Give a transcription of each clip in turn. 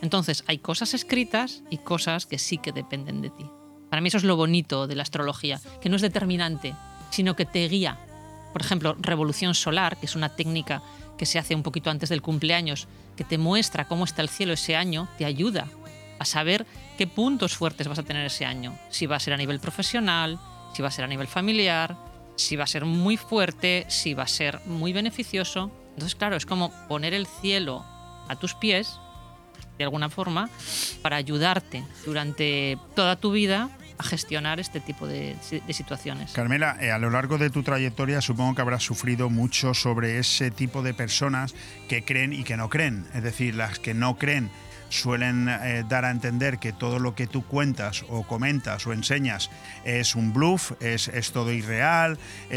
Entonces, hay cosas escritas y cosas que sí que dependen de ti. Para mí eso es lo bonito de la astrología, que no es determinante, sino que te guía. Por ejemplo, revolución solar, que es una técnica que se hace un poquito antes del cumpleaños, que te muestra cómo está el cielo ese año, te ayuda a saber qué puntos fuertes vas a tener ese año. Si va a ser a nivel profesional, si va a ser a nivel familiar, si va a ser muy fuerte, si va a ser muy beneficioso. Entonces, claro, es como poner el cielo a tus pies, de alguna forma, para ayudarte durante toda tu vida a gestionar este tipo de situaciones. Carmela, a lo largo de tu trayectoria supongo que habrás sufrido mucho sobre ese tipo de personas que creen y que no creen. Es decir, las que no creen suelen dar a entender que todo lo que tú cuentas o comentas o enseñas es un bluff, es todo irreal,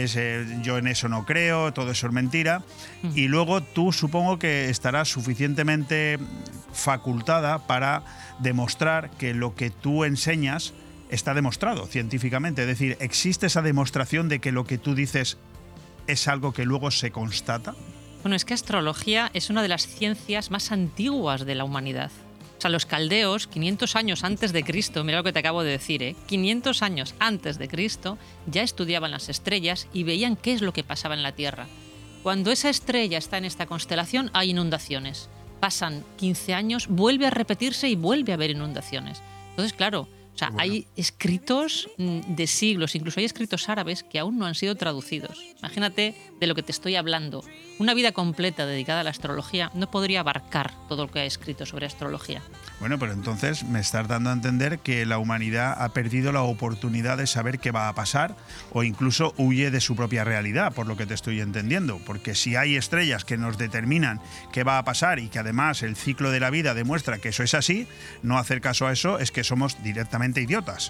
yo en eso no creo, todo eso es mentira. Y luego tú supongo que estarás suficientemente facultada para demostrar que lo que tú enseñas está demostrado científicamente. Es decir, ¿existe esa demostración de que lo que tú dices es algo que luego se constata? Bueno, es que astrología es una de las ciencias más antiguas de la humanidad. O sea, los caldeos, 500 años antes de Cristo, mira lo que te acabo de decir, 500 años antes de Cristo, ya estudiaban las estrellas y veían qué es lo que pasaba en la Tierra. Cuando esa estrella está en esta constelación, hay inundaciones. Pasan 15 años, vuelve a repetirse y vuelve a haber inundaciones. Entonces, claro, o sea, hay escritos de siglos, incluso hay escritos árabes que aún no han sido traducidos. Imagínate de lo que te estoy hablando. Una vida completa dedicada a la astrología no podría abarcar todo lo que ha escrito sobre astrología. Bueno, pero entonces me estás dando a entender que la humanidad ha perdido la oportunidad de saber qué va a pasar o incluso huye de su propia realidad, por lo que te estoy entendiendo. Porque si hay estrellas que nos determinan qué va a pasar y que además el ciclo de la vida demuestra que eso es así, no hacer caso a eso es que somos directamente idiotas.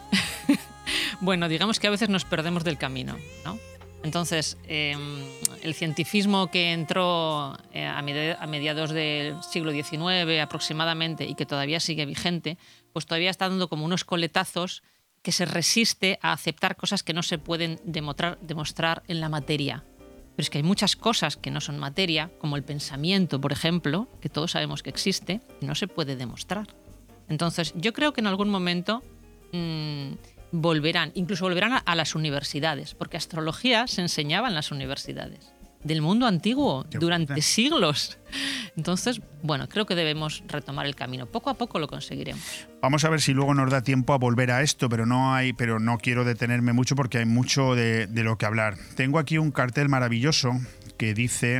Bueno, digamos que a veces nos perdemos del camino, ¿no? Entonces, el cientifismo que entró a mediados del siglo XIX aproximadamente y que todavía sigue vigente, pues todavía está dando como unos coletazos que se resiste a aceptar cosas que no se pueden demostrar en la materia. Pero es que hay muchas cosas que no son materia, como el pensamiento, por ejemplo, que todos sabemos que existe y no se puede demostrar. Entonces, yo creo que en algún momento volverán a las universidades, porque astrología se enseñaba en las universidades del mundo antiguo durante siglos. Entonces, bueno, creo que debemos retomar el camino. Poco a poco lo conseguiremos. Vamos a ver si luego nos da tiempo a volver a esto, pero no quiero detenerme mucho porque hay mucho de lo que hablar. Tengo aquí un cartel maravilloso que dice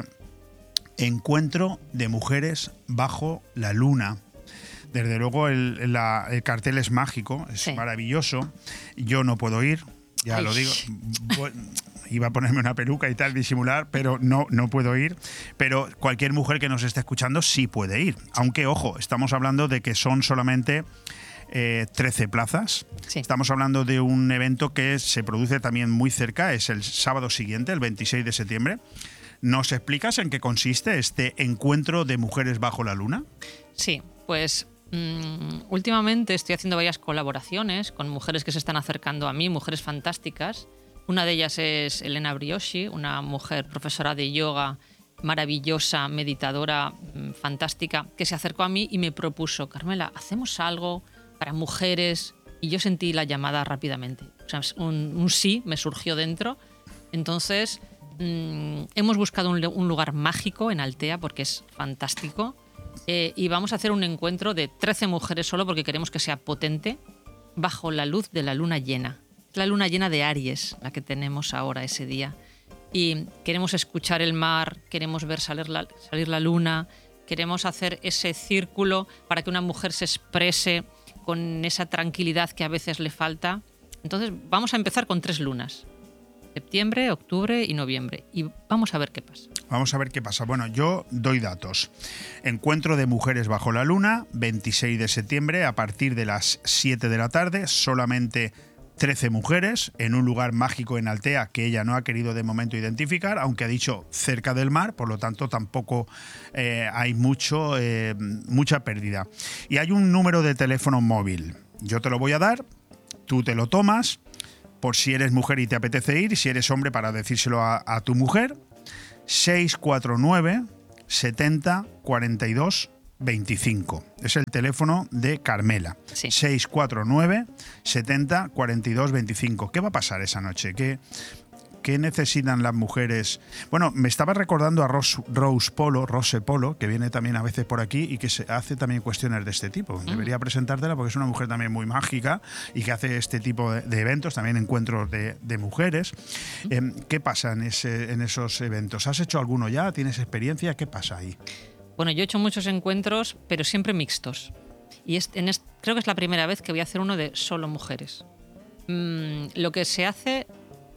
Encuentro de mujeres bajo la luna. Desde luego el cartel es mágico, es maravilloso. Yo no puedo ir, ya lo digo. Iba a ponerme una peluca y tal, disimular, pero no puedo ir. Pero cualquier mujer que nos esté escuchando sí puede ir. Aunque, ojo, estamos hablando de que son solamente 13 plazas. Sí. Estamos hablando de un evento que se produce también muy cerca, es el sábado siguiente, el 26 de septiembre. ¿Nos explicas en qué consiste este encuentro de mujeres bajo la luna? Sí, pues últimamente estoy haciendo varias colaboraciones con mujeres que se están acercando a mí, mujeres fantásticas. Una de ellas es Elena Brioshi, una mujer profesora de yoga maravillosa, meditadora, fantástica, que se acercó a mí y me propuso: Carmela, ¿hacemos algo para mujeres? Y yo sentí la llamada rápidamente. O sea, un sí me surgió dentro. Entonces, hemos buscado un lugar mágico en Altea porque es fantástico. Y vamos a hacer un encuentro de 13 mujeres solo porque queremos que sea potente, bajo la luz de la luna llena. Es la luna llena de Aries, la que tenemos ahora ese día. Y queremos escuchar el mar, queremos ver salir la luna, queremos hacer ese círculo para que una mujer se exprese con esa tranquilidad que a veces le falta. Entonces vamos a empezar con 3 lunas. Septiembre, octubre y noviembre. Y vamos a ver qué pasa. Vamos a ver qué pasa. Bueno, yo doy datos. Encuentro de mujeres bajo la luna, 26 de septiembre, a partir de las 7 de la tarde, solamente 13 mujeres, en un lugar mágico en Altea que ella no ha querido de momento identificar, aunque ha dicho cerca del mar, por lo tanto tampoco hay mucha pérdida. Y hay un número de teléfono móvil. Yo te lo voy a dar, tú te lo tomas, por si eres mujer y te apetece ir, y si eres hombre para decírselo a tu mujer. 649 70 42 25. Es el teléfono de Carmela. Sí. 649 70 42 25. ¿Qué va a pasar esa noche? ¿Qué necesitan las mujeres? Bueno, me estaba recordando a Rose Polo, que viene también a veces por aquí y que se hace también cuestiones de este tipo. Debería presentártela porque es una mujer también muy mágica y que hace este tipo de eventos, también encuentros de mujeres. ¿Qué pasa en esos eventos? ¿Has hecho alguno ya? ¿Tienes experiencia? ¿Qué pasa ahí? Bueno, yo he hecho muchos encuentros, pero siempre mixtos. Y creo que es la primera vez que voy a hacer uno de solo mujeres. Lo que se hace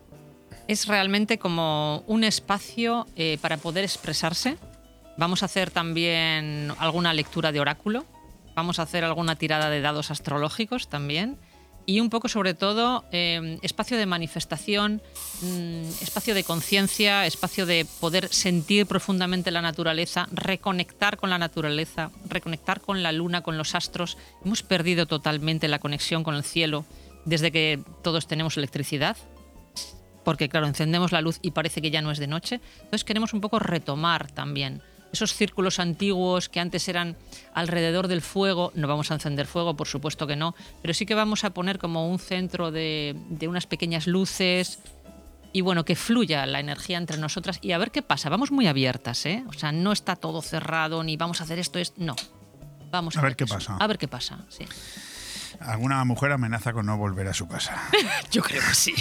es realmente como un espacio para poder expresarse. Vamos a hacer también alguna lectura de oráculo. Vamos a hacer alguna tirada de dados astrológicos también. Y un poco, sobre todo, espacio de manifestación, espacio de conciencia, espacio de poder sentir profundamente la naturaleza, reconectar con la naturaleza, reconectar con la luna, con los astros. Hemos perdido totalmente la conexión con el cielo desde que todos tenemos electricidad, porque, claro, encendemos la luz y parece que ya no es de noche. Entonces queremos un poco retomar también esos círculos antiguos que antes eran alrededor del fuego. No vamos a encender fuego, por supuesto que no, pero sí que vamos a poner como un centro de unas pequeñas luces y, bueno, que fluya la energía entre nosotras y a ver qué pasa. Vamos muy abiertas, ¿eh? O sea, no está todo cerrado ni vamos a hacer esto. No. Vamos a ver qué pasa. A ver qué pasa, sí. Alguna mujer amenaza con no volver a su casa. Yo creo que sí.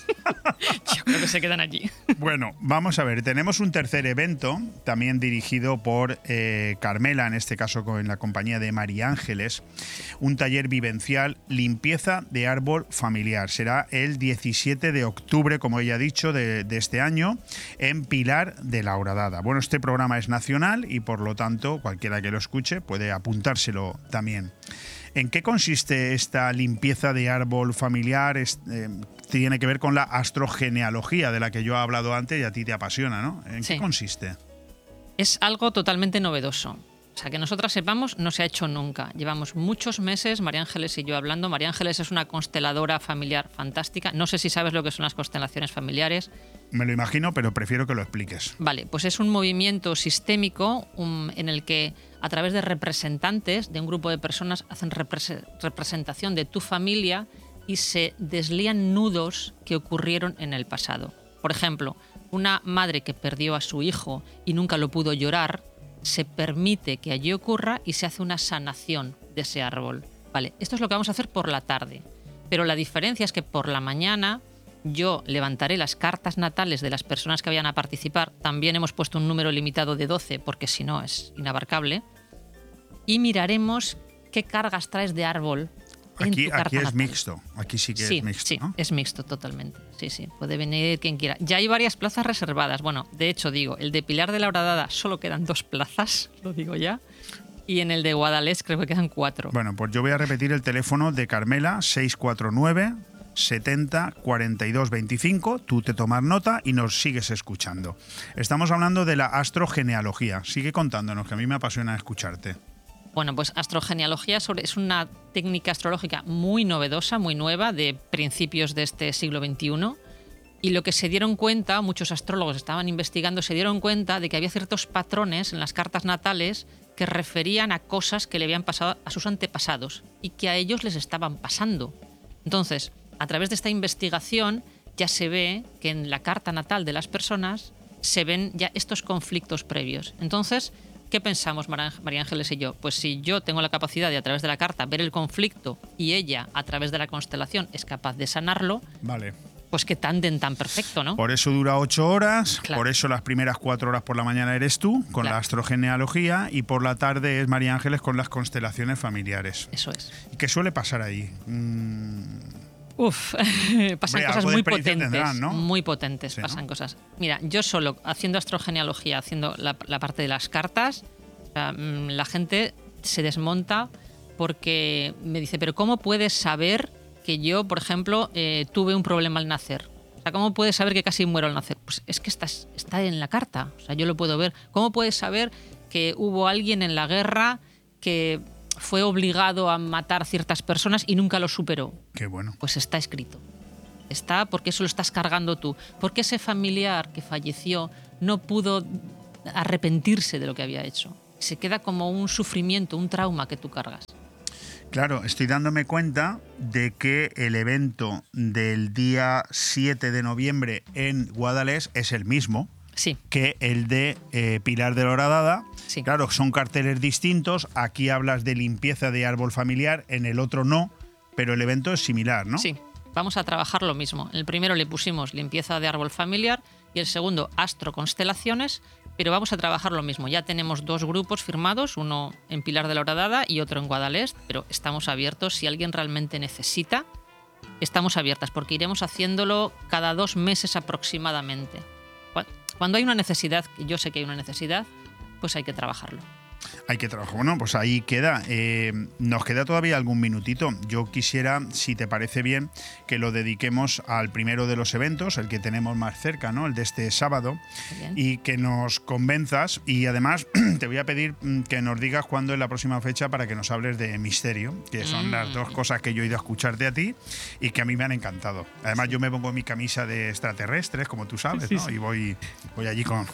Yo creo que se quedan allí. Bueno, vamos a ver. Tenemos un tercer evento, también dirigido por Carmela, en este caso con la compañía de María Ángeles. Un taller vivencial, limpieza de árbol familiar. Será el 17 de octubre, como ella ha dicho, de este año, en Pilar de la Horadada. Bueno, este programa es nacional y, por lo tanto, cualquiera que lo escuche puede apuntárselo también. ¿En qué consiste esta limpieza de árbol familiar? Tiene que ver con la astrogenealogía de la que yo he hablado antes y a ti te apasiona, ¿no? ¿En qué consiste? Es algo totalmente novedoso. O sea, que nosotras sepamos, no se ha hecho nunca. Llevamos muchos meses, María Ángeles y yo, hablando. María Ángeles es una consteladora familiar fantástica. No sé si sabes lo que son las constelaciones familiares. Me lo imagino, pero prefiero que lo expliques. Vale, pues es un movimiento sistémico en el que, a través de representantes de un grupo de personas, hacen representación de tu familia y se deslían nudos que ocurrieron en el pasado. Por ejemplo, una madre que perdió a su hijo y nunca lo pudo llorar, se permite que allí ocurra y se hace una sanación de ese árbol. Vale, esto es lo que vamos a hacer por la tarde. Pero la diferencia es que por la mañana yo levantaré las cartas natales de las personas que vayan a participar. También hemos puesto un número limitado de 12 porque si no es inabarcable. Y miraremos qué cargas traes de árbol. Aquí es mixto, aquí sí que es mixto, sí, ¿no? Es mixto totalmente. Sí, puede venir quien quiera. Ya hay varias plazas reservadas. Bueno, de hecho digo, el de Pilar de la Horadada solo quedan 2 plazas, lo digo ya. Y en el de Guadalest creo que quedan 4. Bueno, pues yo voy a repetir el teléfono de Carmela, 649 70 42 25. Tú te tomas nota y nos sigues escuchando. Estamos hablando de la astrogenealogía. Sigue contándonos, que a mí me apasiona escucharte. Bueno, pues astrogenealogía es una técnica astrológica muy novedosa, muy nueva, de principios de este siglo XXI. Y lo que se dieron cuenta, muchos astrólogos estaban investigando, se dieron cuenta de que había ciertos patrones en las cartas natales que referían a cosas que le habían pasado a sus antepasados y que a ellos les estaban pasando. Entonces, a través de esta investigación ya se ve que en la carta natal de las personas se ven ya estos conflictos previos. Entonces, ¿qué pensamos María Ángeles y yo? Pues si yo tengo la capacidad de, a través de la carta, ver el conflicto y ella, a través de la constelación, es capaz de sanarlo, vale, pues qué tándem tan perfecto, ¿no? Por eso dura 8 horas, claro. Por eso las primeras 4 horas por la mañana eres tú, con la astrogenealogía, y por la tarde es María Ángeles con las constelaciones familiares. Eso es. ¿Y qué suele pasar ahí? Pasan cosas muy potentes, tendrán, ¿no? Muy potentes, sí, pasan ¿no? cosas. Mira, yo solo haciendo astrogenealogía, haciendo la parte de las cartas, o sea, la gente se desmonta porque me dice, pero ¿cómo puedes saber que yo, por ejemplo, tuve un problema al nacer? O sea, ¿cómo puedes saber que casi muero al nacer? Pues es que está en la carta, o sea, yo lo puedo ver. ¿Cómo puedes saber que hubo alguien en la guerra que fue obligado a matar ciertas personas y nunca lo superó? Qué bueno. Pues está escrito. Está porque eso lo estás cargando tú. Porque ese familiar que falleció no pudo arrepentirse de lo que había hecho. Se queda como un sufrimiento, un trauma que tú cargas. Claro, estoy dándome cuenta de que el evento del día 7 de noviembre en Guadalest es el mismo Sí. que el de Pilar de la Horadada. Sí. Claro, son carteles distintos. Aquí hablas de limpieza de árbol familiar, en el otro no, pero el evento es similar, ¿no? Sí, vamos a trabajar lo mismo. En el primero le pusimos limpieza de árbol familiar y el segundo astroconstelaciones, pero vamos a trabajar lo mismo. Ya tenemos 2 grupos firmados, uno en Pilar de la Horadada y otro en Guadalest, pero estamos abiertos. Si alguien realmente necesita, estamos abiertas, porque iremos haciéndolo cada 2 meses aproximadamente. Cuando hay una necesidad, que yo sé que hay una necesidad, pues hay que trabajarlo. Hay que trabajar. Bueno, pues ahí queda. Nos queda todavía algún minutito. Yo quisiera, si te parece bien, que lo dediquemos al primero de los eventos, el que tenemos más cerca, ¿no? El de este sábado. Bien. Y que nos convenzas. Y además te voy a pedir que nos digas cuándo es la próxima fecha para que nos hables de misterio, que son las 2 cosas que yo he ido a escucharte a ti y que a mí me han encantado. Además, yo me pongo mi camisa de extraterrestres, como tú sabes, ¿no? Sí. Y voy allí con...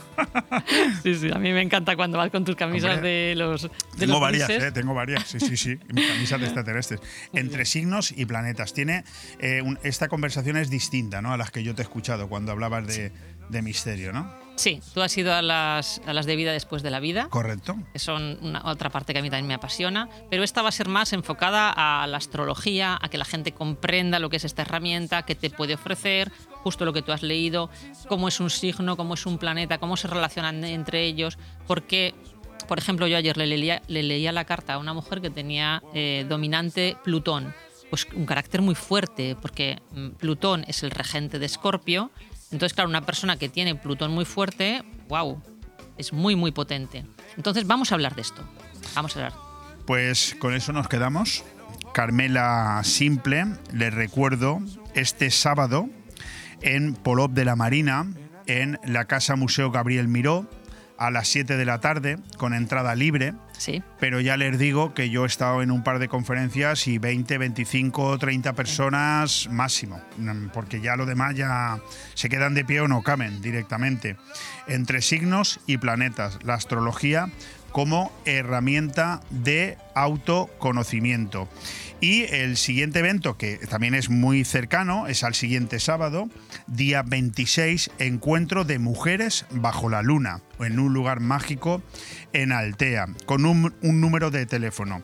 Sí, a mí me encanta cuando vas con tus camisas. Hombre, de los tengo varias, grises. tengo varias, sí, mis camisas de extraterrestres. Entre signos y planetas. Esta conversación es distinta, ¿no?, a las que yo te he escuchado cuando hablabas de misterio, ¿no? Sí, tú has ido a las de vida después de la vida. Correcto. Que son otra parte que a mí también me apasiona, pero esta va a ser más enfocada a la astrología, a que la gente comprenda lo que es esta herramienta, qué te puede ofrecer, justo lo que tú has leído, cómo es un signo, cómo es un planeta, cómo se relacionan entre ellos, porque... Por ejemplo, yo ayer le leía la carta a una mujer que tenía dominante Plutón. Pues un carácter muy fuerte, porque Plutón es el regente de Escorpio. Entonces, claro, una persona que tiene Plutón muy fuerte, wow, es muy, muy potente. Entonces, vamos a hablar de esto. Vamos a hablar. Pues con eso nos quedamos. Carmela Simple, les recuerdo, este sábado en Polop de la Marina, en la Casa Museo Gabriel Miró, a las 7 de la tarde, con entrada libre. Sí. Pero ya les digo que yo he estado en un par de conferencias y 20, 25, 30 personas máximo, porque ya lo demás ya se quedan de pie o no caben directamente. Entre signos y planetas, la astrología como herramienta de autoconocimiento. Y el siguiente evento, que también es muy cercano, es al siguiente sábado, día 26, encuentro de mujeres bajo la luna, en un lugar mágico en Altea, con un número de teléfono,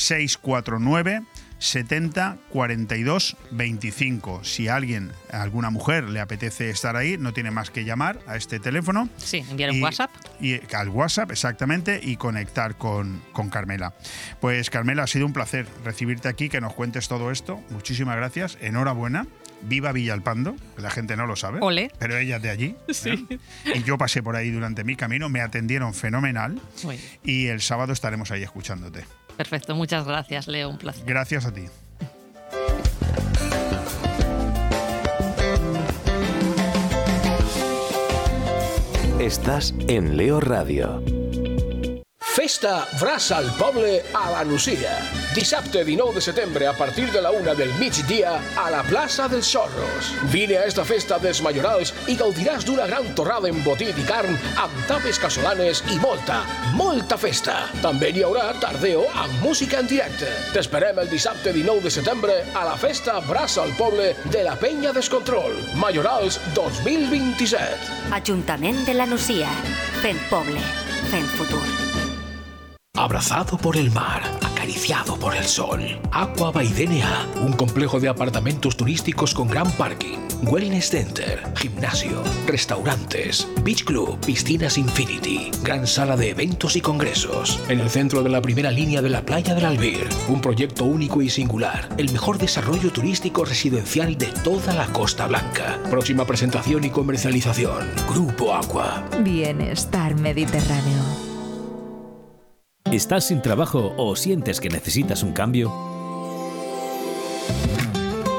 649 70 42 25. Si alguna mujer le apetece estar ahí, no tiene más que llamar a este teléfono. Sí, enviar un WhatsApp. Y al WhatsApp, exactamente, y conectar con Carmela. Pues Carmela, ha sido un placer recibirte aquí, que nos cuentes todo esto. Muchísimas gracias, enhorabuena. Viva Villalpando, que la gente no lo sabe. Ole. Pero ella es de allí. Sí. Y yo pasé por ahí durante mi camino, me atendieron fenomenal. Muy bien. Y el sábado estaremos ahí escuchándote. Perfecto, muchas gracias, Leo, un placer. Gracias a ti. Estàs en Leo Radio. Festa Braç al Poble a la Nucia. Dissabte 19 de setembre a partir de la 1 del migdia a la plaça dels Xorros. Vine a esta festa dels Majorals i gaudiràs d'una gran torrada embotit i carn amb tapes casolanes i molta festa. També hi haurà tardeo amb música en directe. T'esperem el dissabte 19 de setembre a la festa Braç al Poble de la Penya Descontrol. Majorals 2027. Ajuntament de la Nucia. Fent poble. Fent futur. Abrazado por el mar, acariciado por el sol. Aqua by DNA, un complejo de apartamentos turísticos con gran parking, wellness center, gimnasio, restaurantes, beach club, piscinas infinity, gran sala de eventos y congresos. En el centro de la primera línea de la playa del Albir, un proyecto único y singular, el mejor desarrollo turístico residencial de toda la Costa Blanca. Próxima presentación y comercialización, Grupo Aqua. Bienestar Mediterráneo. ¿Estás sin trabajo o sientes que necesitas un cambio?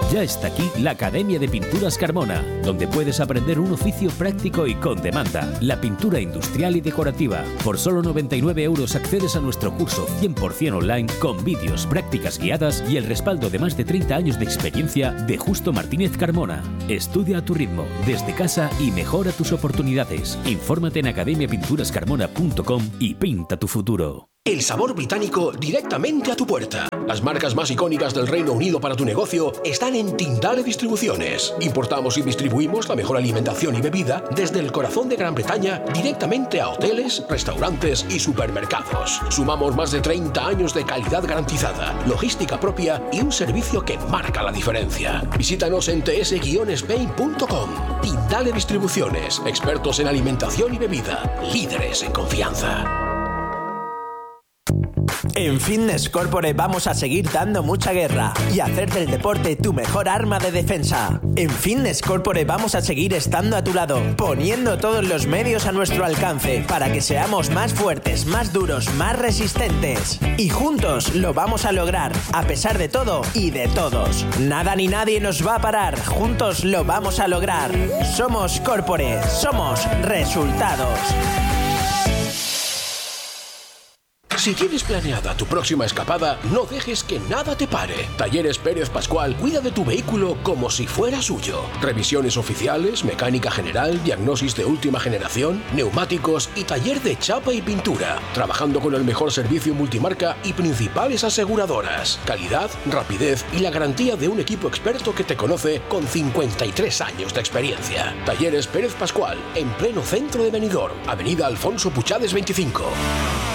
Ya está aquí la Academia de Pinturas Carmona, donde puedes aprender un oficio práctico y con demanda, la pintura industrial y decorativa. Por solo 99 € accedes a nuestro curso 100% online con vídeos, prácticas guiadas y el respaldo de más de 30 años de experiencia de Justo Martínez Carmona. Estudia a tu ritmo, desde casa y mejora tus oportunidades. Infórmate en academiapinturascarmona.com y pinta tu futuro. El sabor británico directamente a tu puerta. Las marcas más icónicas del Reino Unido para tu negocio están en Tindale Distribuciones. Importamos y distribuimos la mejor alimentación y bebida desde el corazón de Gran Bretaña directamente a hoteles, restaurantes y supermercados. Sumamos más de 30 años de calidad garantizada, logística propia y un servicio que marca la diferencia. Visítanos en ts-spain.com. Tindale Distribuciones, expertos en alimentación y bebida, líderes en confianza. En Fitness Corporate vamos a seguir dando mucha guerra y hacer del deporte tu mejor arma de defensa. En Fitness Corporate vamos a seguir estando a tu lado, poniendo todos los medios a nuestro alcance para que seamos más fuertes, más duros, más resistentes. Y juntos lo vamos a lograr, a pesar de todo y de todos. Nada ni nadie nos va a parar, juntos lo vamos a lograr. Somos Corporate, somos resultados. Si tienes planeada tu próxima escapada, no dejes que nada te pare. Talleres Pérez Pascual cuida de tu vehículo como si fuera suyo. Revisiones oficiales, mecánica general, diagnosis de última generación, neumáticos y taller de chapa y pintura. Trabajando con el mejor servicio multimarca y principales aseguradoras. Calidad, rapidez y la garantía de un equipo experto que te conoce con 53 años de experiencia. Talleres Pérez Pascual, en pleno centro de Benidorm, Avenida Alfonso Puchades 25.